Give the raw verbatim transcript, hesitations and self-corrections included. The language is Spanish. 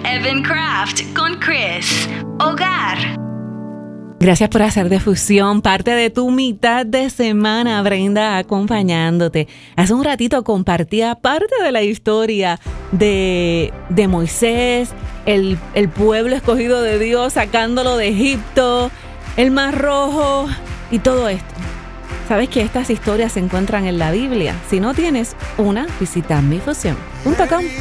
Evan Craft con Chris. Hogar. Gracias por hacer de Fusión parte de tu mitad de semana, Brenda, acompañándote. Hace un ratito compartía parte de la historia de, de Moisés, el, el pueblo escogido de Dios, sacándolo de Egipto, el Mar Rojo y todo esto. Sabes que estas historias se encuentran en la Biblia. Si no tienes una, visita mi fusión punto com.